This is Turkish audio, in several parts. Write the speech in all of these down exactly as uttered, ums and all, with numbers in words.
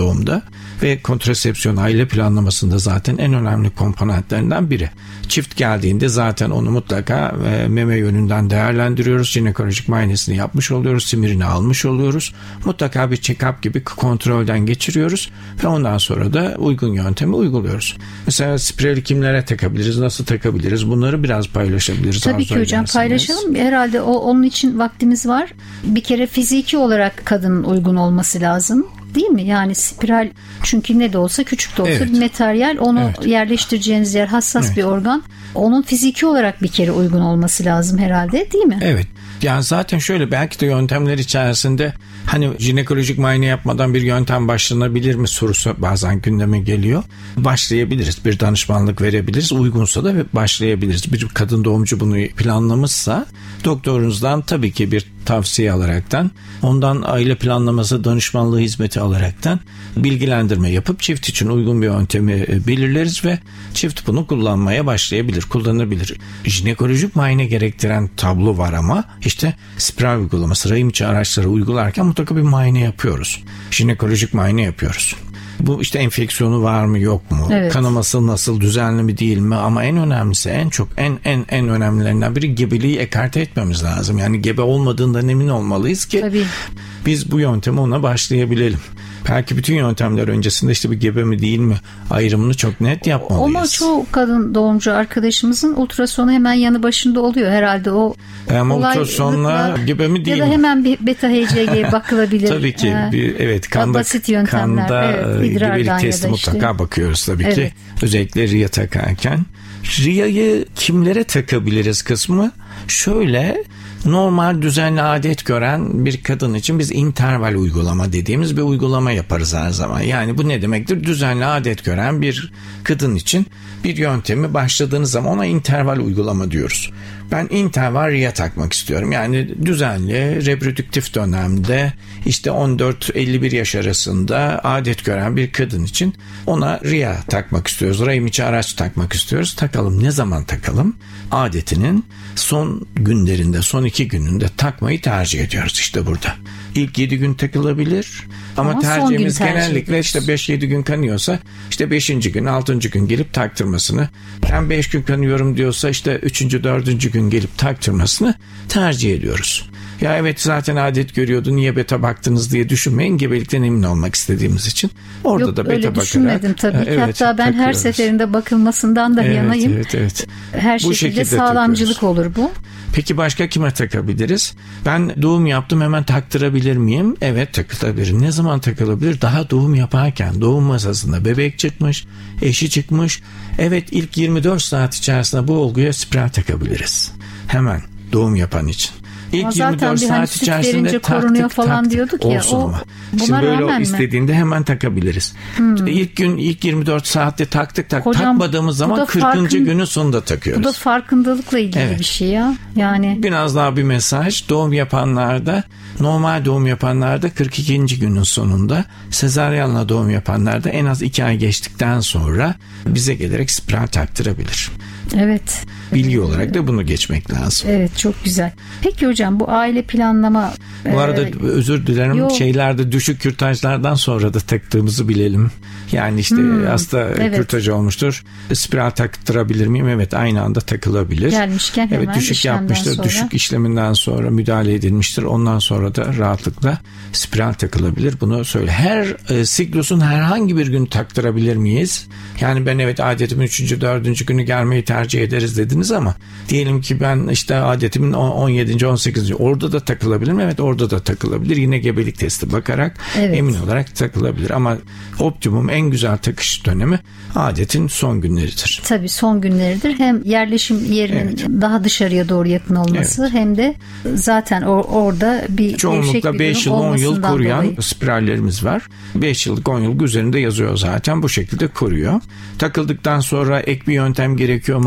doğumda ve kontrasepsiyon aile planlamasında zaten en önemli komponentlerinden biri. Çift geldiğinde zaten onu mutlaka e, meme yönünden değerlendiriyoruz. Jinekolojik muayenesini yapmış oluyoruz. Simirini almış oluyoruz. Mutlaka bir check-up gibi kontrolden geçiriyoruz ve ondan sonra da uygun yöntemi uyguluyoruz. Mesela spirali kimlere takabiliriz? Nasıl takabiliriz? Bunları biraz paylaşabiliriz. Tabii ki hocam, paylaşalım. Herhalde o onun için vaktimiz var. Bir kere fiziki olarak kadının uygun olması lazım. Değil mi? Yani spiral, çünkü ne de olsa, küçük de olsa evet. bir materyal. Onu evet. yerleştireceğiniz yer hassas evet. bir organ. Onun fiziki olarak bir kere uygun olması lazım herhalde, değil mi? Evet. Yani zaten şöyle, belki de yöntemler içerisinde hani jinekolojik muayene yapmadan bir yöntem başlanabilir mi sorusu bazen gündeme geliyor. Başlayabiliriz. Bir danışmanlık verebiliriz. Uygunsa da başlayabiliriz. Bir kadın doğumcu bunu planlamışsa doktorunuzdan tabii ki bir tavsiye alaraktan, ondan aile planlaması danışmanlığı hizmeti alaraktan bilgilendirme yapıp çift için uygun bir yöntemi belirleriz ve çift bunu kullanmaya başlayabilir, kullanabilir. Jinekolojik muayene gerektiren tablo var ama işte spiral uygulaması, rahim içi araçları uygularken mutlaka bir muayene yapıyoruz. Jinekolojik muayene yapıyoruz. Bu işte enfeksiyonu var mı yok mu? Evet. Kanaması nasıl, düzenli mi değil mi? Ama en önemlisi, en çok en en en önemlilerinden biri gebeliği ekarte etmemiz lazım. Yani gebe olmadığından emin olmalıyız ki Tabii. biz bu yöntemi ona başlayabilelim. Belki bütün yöntemler öncesinde işte bir gebe mi değil mi ayrımını çok net yapmalıyız. Ama çoğu kadın doğumcu arkadaşımızın ultrasonu hemen yanı başında oluyor. Herhalde o Ama ultrasonla gebe mi değil mi? Ya da hemen bir beta H C G'ye bakılabilir. Tabii ki. Ee, bir, evet, kanda, basit yöntemler. Kanda evet, gebelik testi mutlaka işte. bakıyoruz tabii evet. ki. Özellikle R I A takarken. R I A'yı kimlere takabiliriz kısmı şöyle: normal düzenli adet gören bir kadın için biz interval uygulama dediğimiz bir uygulama yaparız her zaman. Yani bu ne demektir? Düzenli adet gören bir kadın için bir yöntemi başladığınız zaman ona interval uygulama diyoruz. Ben interval R I A takmak istiyorum. Yani düzenli reprodüktif dönemde işte on dört elli bir yaş arasında adet gören bir kadın için ona R I A takmak istiyoruz. Rahim içi araç takmak istiyoruz. Takalım. Ne zaman takalım? Adetinin son günlerinde, son iki gününde takmayı tercih ediyoruz işte burada. İlk yedi gün takılabilir ama, ama tercihimiz genellikle işte beş yedi gün kanıyorsa işte beşinci gün, altıncı gün gelip taktırmasını, ben beş gün kanıyorum diyorsa işte üçüncü dördüncü gün gelip taktırmasını tercih ediyoruz. Ya evet, zaten adet görüyordu, niye beta baktınız diye düşünmeyin, gebelikten emin olmak istediğimiz için. Orada Yok, da beta öyle bakarak. Düşünmedim tabii ki. Evet, hatta ben takıyoruz. her seferinde bakılmasından da evet, yanayım. Evet, evet. Her bu şekilde sağlamcılık takıyoruz. Olur bu. Peki başka kime takabiliriz? Ben doğum yaptım, hemen taktırabilir miyim? Evet, takılabilir. Ne zaman takılabilir? Daha doğum yaparken, doğum masasında bebek çıkmış, eşi çıkmış. Evet, ilk yirmi dört saat içerisinde bu olguya spiral takabiliriz. Hemen doğum yapan için. İlk yirmi dört saat hani içerisinde taktık falan taktık diyorduk ya, olsun o, ama. Şimdi böyle o istediğinde hemen takabiliriz. Hmm. İşte ilk gün ilk yirmi dört saatte taktık tak Hocam, bu takmadığımız zaman kırkıncı günün sonunda takıyoruz. Bu da farkındalıkla ilgili evet. bir şey ya. Yani biraz daha bir mesaj: doğum yapanlarda, normal doğum yapanlarda kırk ikinci günün sonunda, sezaryenle doğum yapanlarda en az iki ay geçtikten sonra bize gelerek spiral taktırabilir. Evet. Bilgi olarak da bunu geçmek lazım. Evet, çok güzel. Peki hocam, bu aile planlama... Bu arada e, özür dilerim, yok. şeylerde düşük kürtajlardan sonra da taktığımızı bilelim. Yani işte hmm, hasta evet. kürtaj olmuştur. Spiral taktırabilir miyim? Evet, aynı anda takılabilir. Gelmişken hemen evet, düşük yapmıştır. Sonra. Düşük işleminden sonra müdahale edilmiştir. Ondan sonra da rahatlıkla spiral takılabilir. Bunu söyle. Her e, siklusun herhangi bir gün taktırabilir miyiz? Yani ben evet adetimin üçüncü dördüncü günü gelmeyi tercih ederiz dediniz ama diyelim ki ben işte adetimin on yedinci on sekizinci orada da takılabilir mi? Evet, orada da takılabilir. Yine gebelik testi bakarak evet. emin olarak takılabilir. Ama optimum, en güzel takış dönemi adetin son günleridir. Tabii son günleridir. Hem yerleşim yerinin evet. daha dışarıya doğru yakın olması evet. hem de zaten or- orada bir çoğunlukla beş yıl on yıl koruyan dolayı. spirallerimiz var. beş yıllık on yıllık üzerinde yazıyor zaten. Bu şekilde koruyor. Takıldıktan sonra ek bir yöntem gerekiyor mu?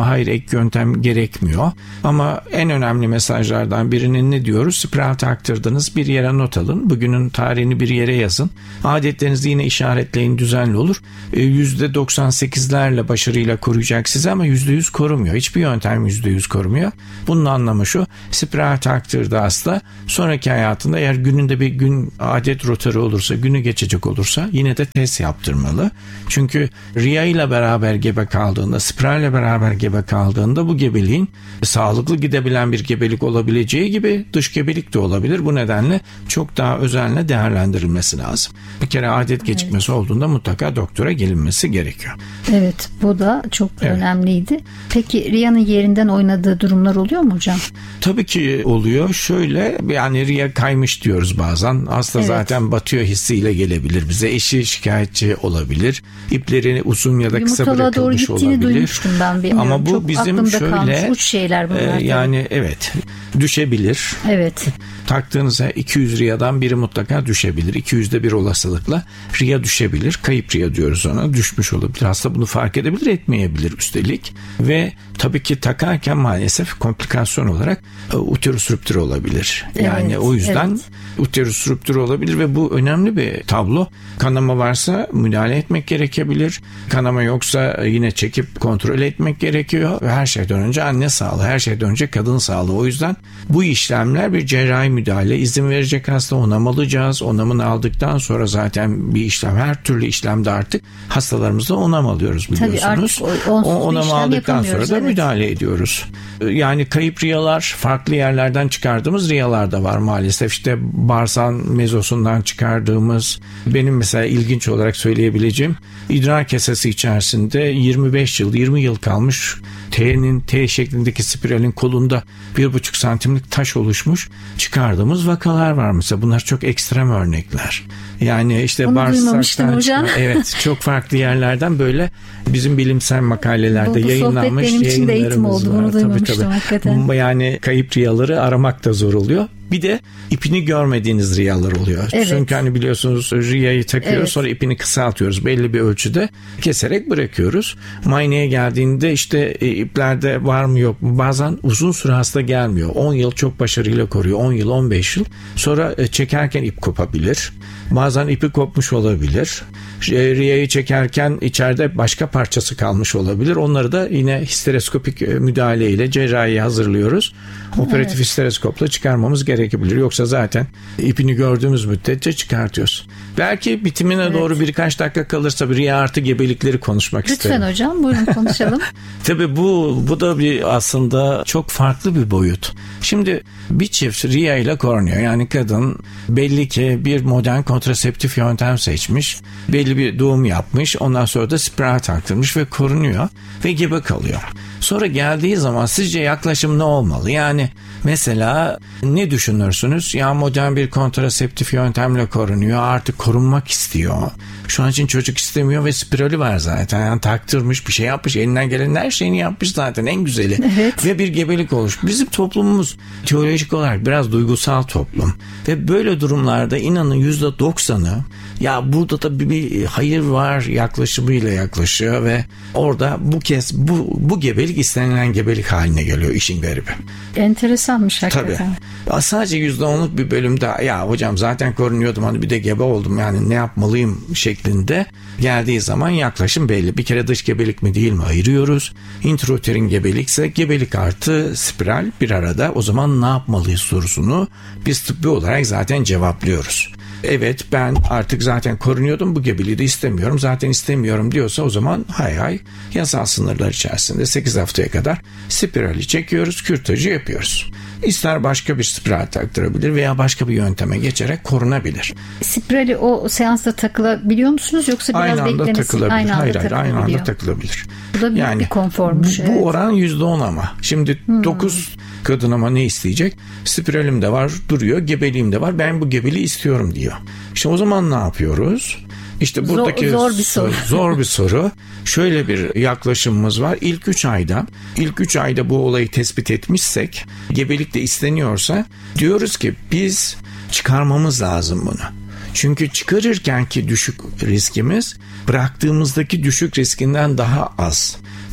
Ama hayır, ek yöntem gerekmiyor. Ama en önemli mesajlardan birinin ne diyoruz? Spiral taktırdınız, bir yere not alın. Bugünün tarihini bir yere yazın. Adetlerinizi yine işaretleyin, düzenli olur. yüzde doksan sekizlerle başarıyla koruyacak sizi ama yüzde yüz korumuyor. Hiçbir yöntem yüzde yüz korumuyor. Bunun anlamı şu: spiral taktırdı hasta. Sonraki hayatında eğer gününde bir gün adet rotarı olursa, günü geçecek olursa yine de test yaptırmalı. Çünkü Riya ile beraber gebe kaldığında, spiral ile beraber gebe kaldığında bu gebeliğin sağlıklı gidebilen bir gebelik olabileceği gibi dış gebelik de olabilir. Bu nedenle çok daha özenle değerlendirilmesi lazım. Bir kere adet gecikmesi evet. olduğunda mutlaka doktora gelinmesi gerekiyor. Evet, bu da çok evet. önemliydi. Peki Riya'nın yerinden oynadığı durumlar oluyor mu hocam? Tabii ki oluyor. Şöyle, yani Riya kaymış diyoruz bazen. Hasta evet. zaten batıyor hissiyle gelebilir bize. Eşi şikayetçi olabilir. İplerini uzun ya da kısa bırakılmış doğru gittiğini olabilir. Duymuştum ben, bilmiyorum. Ama bu çok bizim şöyle uç şeyler bunlar. E, yani evet, düşebilir. Evet. Taktığınızda iki yüz Riya'dan biri mutlaka düşebilir. iki yüzde bir olasılıkla Riya düşebilir. Kayıp Riya diyoruz ona. Düşmüş olabilir. Hasta bunu fark edebilir, etmeyebilir üstelik. Ve tabii ki takarken maalesef komplikasyon olarak uterus ruptürü olabilir. Yani evet, o yüzden evet. uterus ruptürü olabilir ve bu önemli bir tablo. Kanama varsa müdahale etmek gerekebilir. Kanama yoksa yine çekip kontrol etmek gerekiyor. Ve her şeyden önce anne sağlığı, her şeyden önce kadın sağlığı. O yüzden bu işlemler bir cerrahi müdahale. İzin verecek hasta, onam alacağız. Onamını aldıktan sonra zaten bir işlem, her türlü işlemde artık hastalarımızda onam alıyoruz biliyorsunuz. Tabii artık o, o onamı aldıktan sonra da evet. müdahale ediyoruz. Yani kayıp riyalar, farklı yerlerden çıkardığımız riyalar da var maalesef. İşte bağırsağın mezosundan çıkardığımız, benim mesela ilginç olarak söyleyebileceğim, idrar kesesi içerisinde yirmi beş yıl, yirmi yıl kalmış T'nin, T şeklindeki spiralin kolunda bir buçuk santimlik taş oluşmuş çıkardığımız vakalar var mesela. Bunlar çok ekstrem örnekler. Yani işte bağırsaktan çıkan, evet, çok farklı yerlerden böyle bizim bilimsel makalelerde bu, bu yayınlanmış yayınlarımız var. Tabii, tabii. Hakikaten. Yani kayıp riyaları aramak da zor oluyor. Bir de ipini görmediğiniz riyalar oluyor. Evet. Çünkü hani biliyorsunuz riyayı takıyoruz, evet. sonra ipini kısaltıyoruz. Belli bir ölçüde keserek bırakıyoruz. Muayeneye geldiğinde işte e, iplerde var mı yok mu? Bazen uzun süre hasta gelmiyor. on yıl çok başarıyla koruyor. on yıl, on beş yıl. Sonra e, çekerken ip kopabilir. Bazen ipi kopmuş olabilir. E, riyayı çekerken içeride başka parçası kalmış olabilir. Onları da yine histeroskopik e, müdahaleyle cerrahiye hazırlıyoruz. Operatif evet. histeroskopla çıkarmamız gerekebilir. Yoksa zaten ipini gördüğümüz müddetçe çıkartıyoruz. Belki bitimine evet. doğru birkaç dakika kalırsa bir riya artı gebelikleri konuşmak Lütfen isterim. Lütfen hocam, buyurun konuşalım. Tabii bu bu da bir aslında çok farklı bir boyut. Şimdi bir çift riya ile korunuyor. Yani kadın belli ki bir modern kontraseptif yöntem seçmiş. Belli bir doğum yapmış. Ondan sonra da spiral taktırmış ve korunuyor. Ve gebe kalıyor. Sonra geldiği zaman sizce yaklaşım ne olmalı? Yani mesela ne düşünürsünüz? Ya modern bir kontraseptif yöntemle korunuyor. Artık korunmak istiyor. Şu an için çocuk istemiyor ve spirali var zaten. Yani taktırmış, bir şey yapmış. Elinden gelen her şeyini yapmış zaten. En güzeli. Evet. Ve bir gebelik olmuş. Bizim toplumumuz teolojik olarak biraz duygusal toplum. Ve böyle durumlarda inanın yüzde doksanı ya burada da bir, bir hayır var yaklaşımıyla yaklaşıyor ve orada bu kez bu, bu gebelik istenilen gebelik haline geliyor, işin garibi. Enteresanmış hakikaten. Tabii. Sadece yüzde onluk bir bölümde ya hocam zaten korunuyordum, hani bir de gebe oldum, yani ne yapmalıyım şeklinde geldiği zaman yaklaşım belli. Bir kere dış gebelik mi değil mi ayırıyoruz. İntrauterin gebelikse gebelik artı spiral bir arada, o zaman ne yapmalıyız sorusunu biz tıbbi olarak zaten cevaplıyoruz. Evet, ben artık zaten korunuyordum, bu gebeliği de istemiyorum, zaten istemiyorum diyorsa o zaman hay hay yasal sınırlar içerisinde sekiz haftaya kadar spirali çekiyoruz, kürtajı yapıyoruz. İster başka bir spiral taktırabilir veya başka bir yönteme geçerek korunabilir. Spirali o seansta takılabiliyor musunuz yoksa biraz aynı anda beklemesi? Takılabilir. Aynı anda hayır, hayır, aynı anda takılabilir. Bu da büyük yani, bir konformuş. Bu, evet. bu oran yüzde on ama. Şimdi hmm. dokuz kadın ama ne isteyecek? Spiralim de var, duruyor, gebeliğim de var. Ben bu gebeliği istiyorum diyor. İşte o zaman ne yapıyoruz? İşte buradaki zor, zor bir soru. Zor bir soru. Şöyle bir yaklaşımımız var. İlk üç ayda, ilk üç ayda bu olayı tespit etmişsek, gebelik de isteniyorsa diyoruz ki biz çıkarmamız lazım bunu. Çünkü çıkarırken ki düşük riskimiz bıraktığımızdaki düşük riskinden daha az.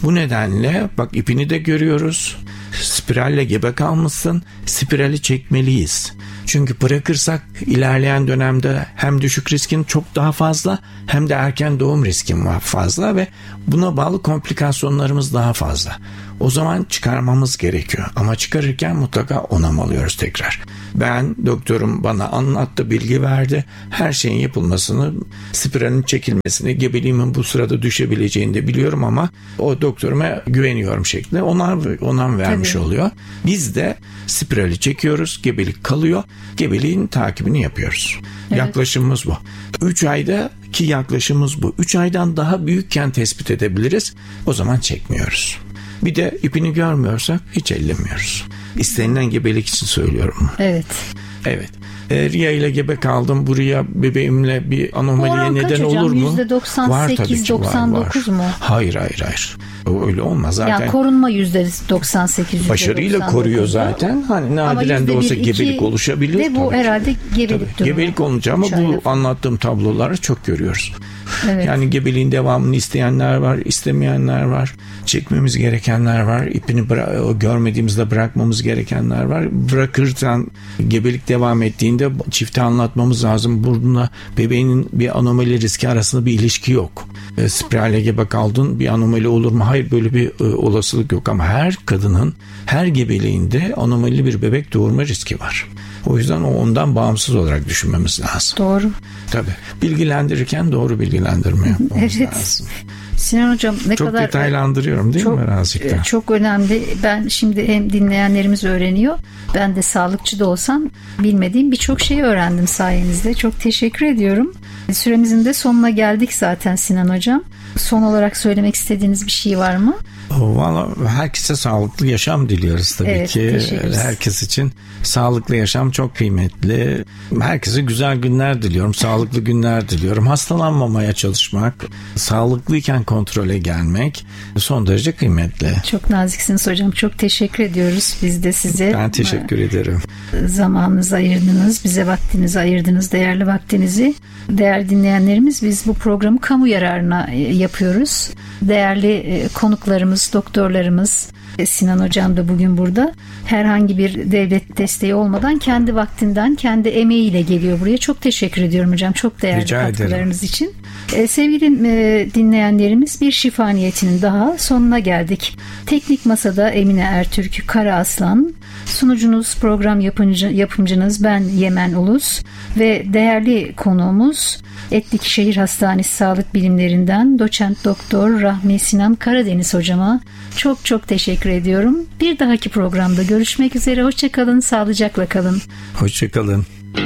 Bu nedenle bak ipini de görüyoruz. Spiralle gebe kalmışsın. Spirali çekmeliyiz. Çünkü bırakırsak ilerleyen dönemde hem düşük riskin çok daha fazla hem de erken doğum riskin var fazla ve buna bağlı komplikasyonlarımız daha fazla. O zaman çıkarmamız gerekiyor ama çıkarırken mutlaka onam alıyoruz tekrar. Ben doktorum bana anlattı, bilgi verdi. Her şeyin yapılmasını, spiralin çekilmesini, gebeliğimin bu sırada düşebileceğini de biliyorum ama o doktoruma güveniyorum şeklinde onam, onam vermiş Tabii. oluyor. Biz de spirali çekiyoruz, gebelik kalıyor. Gebeliğin takibini yapıyoruz. Evet. Yaklaşımımız bu. üç aydaki yaklaşımımız bu. üç aydan daha büyükken tespit edebiliriz. O zaman çekmiyoruz. Bir de ipini görmüyorsak hiç ellemiyoruz. İstenilen gebelik için söylüyorum. Evet. Evet. E, Riya ile gebe kaldım. Bu Riya bebeğimle bir anomaliye neden olur mu? yüzde doksan sekiz doksan dokuz mu? Hayır hayır hayır. Öyle olmaz zaten. Yani korunma yüzde doksan sekiz. Başarıyla koruyor zaten. Hani nadiren de olsa gebelik oluşabilir. Ve bu herhalde gebelik durumu. Gebelik olunca ama bu anlattığım tabloları çok görüyoruz. Evet. Yani gebeliğin devamını isteyenler var, istemeyenler var. Çekmemiz gerekenler var. İpini bıra- görmediğimizde bırakmamız gerekenler var. Bırakırsan gebelik devam ettiğinde çifte anlatmamız lazım. Burada bebeğinin bir anomali riski arasında bir ilişki yok. E, spiralle gebe kaldın, bir anomali olur mu? Hayır, böyle bir e, olasılık yok ama her kadının her gebeliğinde anomali bir bebek doğurma riski var. O yüzden o ondan bağımsız olarak düşünmemiz lazım. Doğru. Tabii. Bilgilendirirken doğru bilgilendirme yapmamız evet. lazım. Sinan Hocam ne çok kadar... Çok detaylandırıyorum değil çok, mi Razik'ten? Çok önemli. Ben şimdi hem dinleyenlerimiz öğreniyor. Ben de sağlıkçı da olsam bilmediğim birçok şeyi öğrendim sayenizde. Çok teşekkür ediyorum. Süremizin de sonuna geldik zaten Sinan Hocam. Son olarak söylemek istediğiniz bir şey var mı? Valla herkese sağlıklı yaşam diliyoruz tabii evet, ki. Herkes için sağlıklı yaşam çok kıymetli. Herkese güzel günler diliyorum. Sağlıklı günler diliyorum. Hastalanmamaya çalışmak, sağlıklıyken kontrole gelmek son derece kıymetli. Çok naziksiniz hocam. Çok teşekkür ediyoruz. Biz de size. Ben teşekkür ederim. Zamanınızı ayırdınız. Bize vaktinizi ayırdınız. Değerli vaktinizi. Değerli dinleyenlerimiz, biz bu programı kamu yararına yapıyoruz. Değerli konuklarımız, doktorlarımız, Sinan Hocam da bugün burada. Herhangi bir devlet desteği olmadan kendi vaktinden, kendi emeğiyle geliyor buraya. Çok teşekkür ediyorum hocam. Çok değerli Rica katkılarınız ederim. için. Ee, sevgili e, dinleyenlerimiz, bir şifa niyetinin daha sonuna geldik. Teknik Masada Emine Ertürk Karaaslan, sunucunuz, program yapımcı, yapımcınız ben Yemen Ulus ve değerli konuğumuz Etlik Şehir Hastanesi Sağlık Bilimlerinden Doçent Doktor Rahmi Sinan Karadeniz hocama çok çok teşekkür ediyorum. Bir dahaki programda görüşmek üzere. Hoşça kalın, sağlıcakla kalın. Hoşça kalın.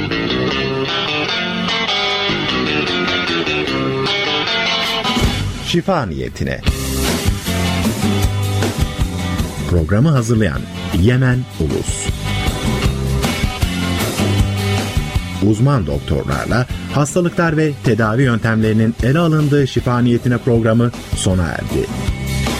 Şifa niyetine. Programı hazırlayan Yemen Ulus. Uzman doktorlarla hastalıklar ve tedavi yöntemlerinin ele alındığı şifa niyetine programı sona erdi.